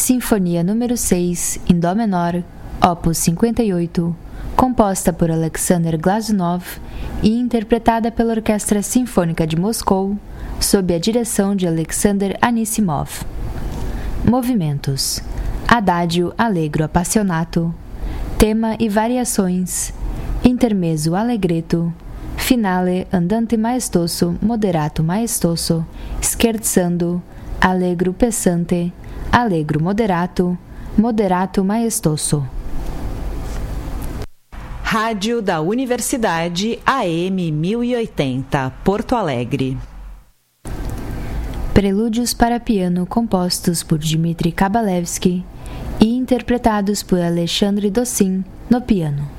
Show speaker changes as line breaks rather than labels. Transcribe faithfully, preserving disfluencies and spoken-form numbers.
Sinfonia número seis, em Dó menor, opus cinquenta e oito, composta por Alexander Glazunov e interpretada pela Orquestra Sinfônica de Moscou, sob a direção de Alexander Anisimov. Movimentos: Adagio allegro appassionato, tema e variações, intermezzo allegretto, finale andante maestoso moderato maestoso, scherzando, allegro pesante, allegro moderato, moderato maestoso.
Rádio da Universidade A M mil e oitenta, Porto Alegre.
Prelúdios para piano compostos por Dmitri Kabalevsky e interpretados por Alexandre Dossin no piano.